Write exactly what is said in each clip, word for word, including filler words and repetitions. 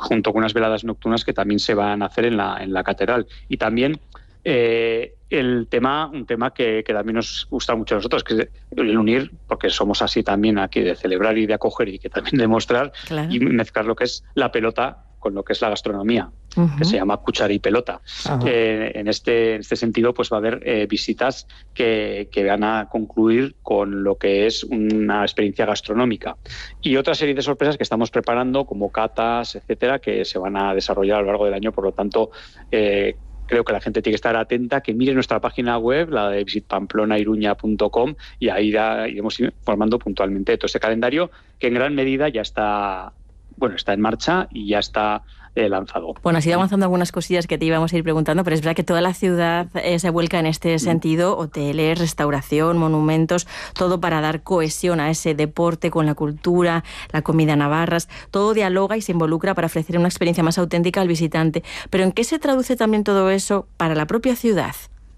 junto con unas veladas nocturnas que también se van a hacer en la, en la catedral. Y también eh, el tema, un tema que, que también nos gusta mucho a nosotros, que es el unir, porque somos así también aquí, de celebrar y de acoger y que también de mostrar, claro. y mezclar lo que es la pelota con lo que es la gastronomía, uh-huh. que se llama cuchara y pelota. Uh-huh. Eh, en, este, en este sentido, pues va a haber eh, visitas que, que van a concluir con lo que es una experiencia gastronómica. Y otra serie de sorpresas que estamos preparando, como catas, etcétera, que se van a desarrollar a lo largo del año. Por lo tanto, eh, creo que la gente tiene que estar atenta, que mire nuestra página web, la de visit pamplona iruña punto com, y ahí irá, iremos informando puntualmente de todo este calendario, que en gran medida ya está... bueno, está en marcha y ya está eh, lanzado. Bueno, has ido avanzando algunas cosillas que te íbamos a ir preguntando, pero es verdad que toda la ciudad eh, se vuelca en este sentido, hoteles, restauración, monumentos, todo para dar cohesión a ese deporte con la cultura, la comida navarras, todo dialoga y se involucra para ofrecer una experiencia más auténtica al visitante. Pero ¿en qué se traduce también todo eso para la propia ciudad?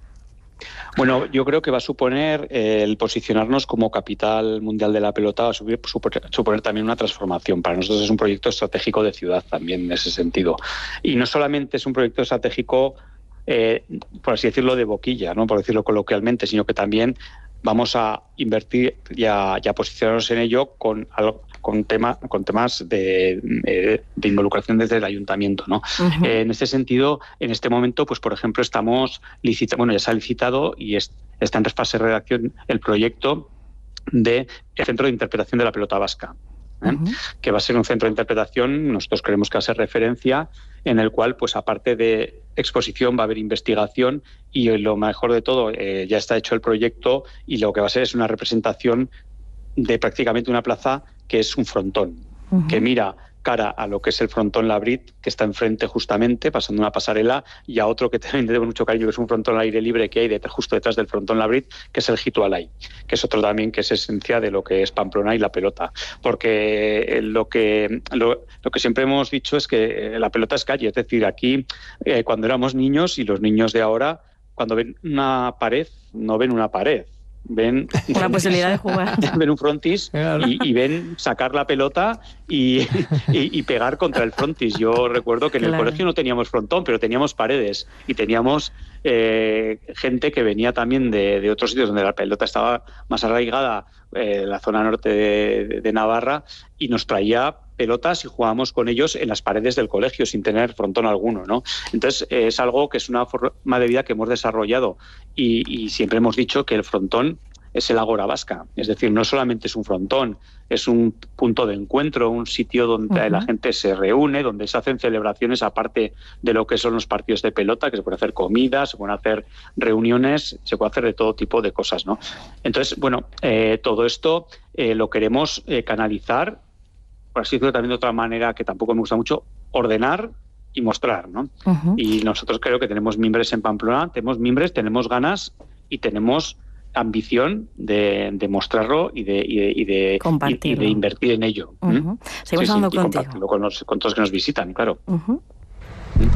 Bueno, yo creo que va a suponer eh, el posicionarnos como capital mundial de la pelota, va a suponer, suponer también una transformación. Para nosotros es un proyecto estratégico de ciudad también en ese sentido. Y no solamente es un proyecto estratégico, eh, por así decirlo, de boquilla, ¿no? Por decirlo coloquialmente, sino que también vamos a invertir y a, y a posicionarnos en ello con algo, con, tema, con temas de, de involucración desde el ayuntamiento, ¿no? Uh-huh. Eh, en este sentido, en este momento, pues por ejemplo, estamos licitando, bueno, ya se ha licitado y es, está en fase de redacción el proyecto del Centro de Interpretación de la Pelota Vasca, ¿eh? Uh-huh. Que va a ser un centro de interpretación, nosotros creemos que va a ser referencia, en el cual, pues aparte de exposición, va a haber investigación y lo mejor de todo, eh, ya está hecho el proyecto y lo que va a ser es una representación de prácticamente una plaza que es un frontón, uh-huh. que mira cara a lo que es el frontón Labrit, que está enfrente justamente, pasando una pasarela, y a otro que también tengo mucho cariño, que es un frontón al aire libre que hay detrás, justo detrás del frontón Labrit, que es el Jitualay, que es otro también que es esencia de lo que es Pamplona y la pelota. Porque lo que, lo, lo que siempre hemos dicho es que la pelota es calle, es decir, aquí eh, cuando éramos niños y los niños de ahora, cuando ven una pared, no ven una pared, ven la posibilidad de jugar, ven un frontis y, y ven sacar la pelota y, y, y pegar contra el frontis. Yo recuerdo que en claro. el colegio no teníamos frontón, pero teníamos paredes y teníamos eh, gente que venía también de, de otros sitios donde la pelota estaba más arraigada, eh, la zona norte de, de, de Navarra, y nos traía pelotas y jugábamos con ellos en las paredes del colegio sin tener frontón alguno, ¿no? Entonces eh, es algo que es una forma de vida que hemos desarrollado y, y siempre hemos dicho que el frontón es el Ágora Vasca, es decir, no solamente es un frontón, es un punto de encuentro, un sitio donde uh-huh. la gente se reúne, donde se hacen celebraciones aparte de lo que son los partidos de pelota, que se pueden hacer comidas, se pueden hacer reuniones, se puede hacer de todo tipo de cosas, ¿no? Entonces, bueno, eh, todo esto eh, lo queremos eh, canalizar, por así decirlo también de otra manera que tampoco me gusta mucho, ordenar y mostrar, ¿no? Uh-huh. Y nosotros creo que tenemos mimbres en Pamplona, tenemos mimbres, tenemos ganas y tenemos ambición de, de mostrarlo y de, y de, y de, y, y de invertir en ello. Uh-huh. Seguimos sí, hablando sí, contigo. Y compartirlo con, los, con todos los que nos visitan, claro. Uh-huh.